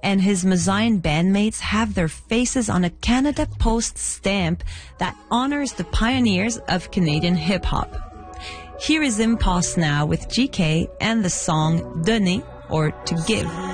and his Mazayan bandmates have their faces on a Canada Post stamp that honors the pioneers of Canadian hip-hop. Here is Impost now with GK and the song Donner, or To Give.